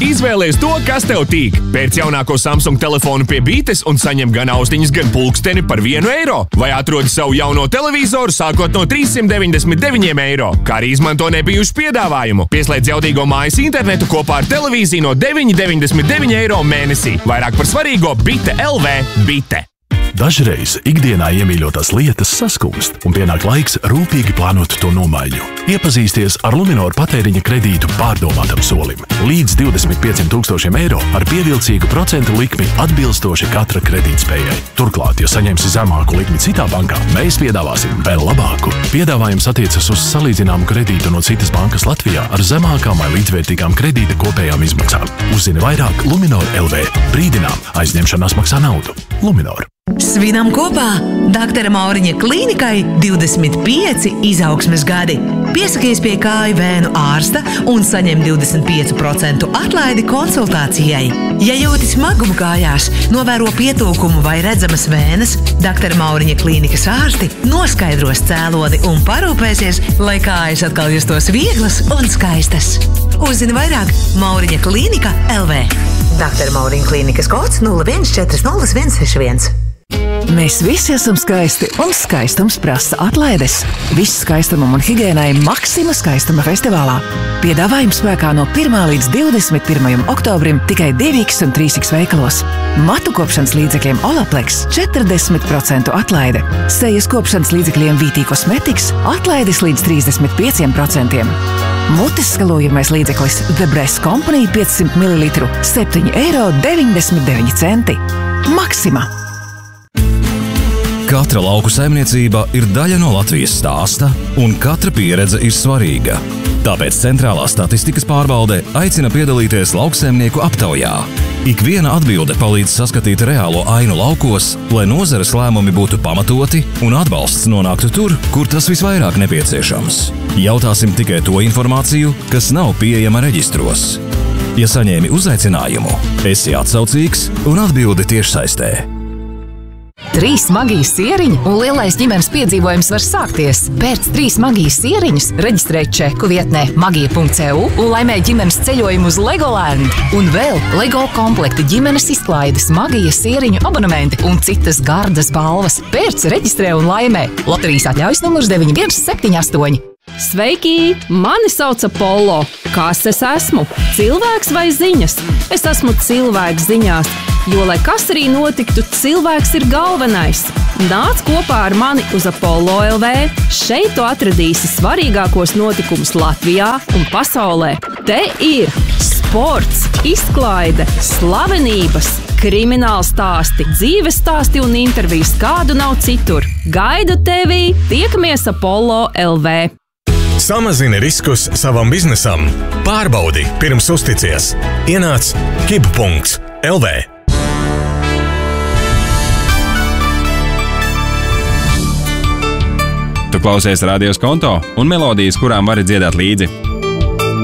Izvēlies to, kas tev tīk. Pērc jaunāko Samsung telefonu pie Bītes un saņem gan austiņas, gan pulksteni par €1. Vai atrodi savu jauno televizoru sākot no €399, kā arī izmanto nebijušu piedāvājumu. Pieslēdz jaudīgo mājas internetu kopā ar televīziju no €999 mēnesī. Vairāk par svarīgo Bite LV. Bite. Dažreiz ikdienā iemīļotās lietas saskumst, un pienāk laiks rūpīgi plānot to nomaiņu. Iepazīsties ar Luminor patēriņa kredītu pārdomātam solim. Līdz €25,000 ar pievilcīgu procentu likmi atbilstoši katra kredītspējai. Turklāt, ja saņemsi zemāku likmi citā bankā, mēs piedāvāsim vēl labāku. Piedāvājums attiecas uz salīdzināmu kredītu no citas bankas Latvijā ar zemākām vai līdzvērtīgām kredīta kopējām izmaksām. Uzzini vairāk Luminor LV. Brīdinām, aizņemšanās maksā naudu. Luminor. Svinam kopā Dr. Mauriņa klīnikai 25 izaugsmes gadi. Piesakies pie kāju vēnu ārsta un saņem 25% atlaidi konsultācijai. Ja jūti smagumu kājās, novēro pietūkumu vai redzamas vēnes, Dr. Mauriņa klīnikas ārsti noskaidros cēloni un parūpēsies, lai kājas atkal justos vieglas un skaistas. Uzzini vairāk Mauriņa klīnika LV. Dr. Mauriņa klīnikas kods 01400161. Mēs visi esam skaisti, un skaistums prasa atlaides. Viss skaistumam un higiēnai Maxima skaistuma festivālā. Piedāvājums spēkā no 1. līdz 21. oktobrim tikai 2X un 3X veikalos. Matu kopšanas līdzekļiem Olaplex 40% atlaide. Sejas kopšanas līdzekļiem VT Cosmetics atlaides līdz 35%. Mutes skalojamais līdzeklis The Breast Company 500 ml €7,99. Maxima. Katra lauku saimniecība ir daļa no Latvijas stāsta, un katra pieredze ir svarīga. Tāpēc Centrālā statistikas pārvalde aicina piedalīties lauksaimnieku aptaujā. Ikviena atbilde palīdz saskatīt reālo ainu laukos, lai nozares lēmumi būtu pamatoti un atbalsts nonāktu tur, kur tas visvairāk nepieciešams. Jautāsim tikai to informāciju, kas nav pieejama reģistros. Ja saņēmi uzaicinājumu, esi atsaucīgs un atbildi tiešsaistē. 3 magijas sieriņi un lielais ģimenes piedzīvojums var sākties. Pērc 3 magijas sieriņus, reģistrē čeku vietnē magija.eu un laimē ģimenes ceļojumu uz Legoland. Un vēl Lego komplekti ģimenes izklaides, magijas sieriņu abonementi un citas gardas balvas. Pērc, reģistrē un laimē. Loterijas atļaujas numurs 9178. Sveiki! Mani sauc Apollo. Kas es esmu? Cilvēks vai ziņas? Es esmu cilvēks ziņās, jo, lai kas arī notiktu, cilvēks ir galvenais. Nāc kopā ar mani uz Apollo LV. Šeit tu atradīsi svarīgākos notikumus Latvijā un pasaulē. Te ir sports, izklaide, slavenības, krimināla stāsti, dzīves stāsti un intervijas, kādu nav citur. Gaidu tevi! Tiekamies Apollo LV! Samazini riskus savam biznesam. Pārbaudi, pirms uzticies. Ienāc kib.lv. Tu klausies Radio Skonto un melodijas, kurām vari dziedāt līdzi.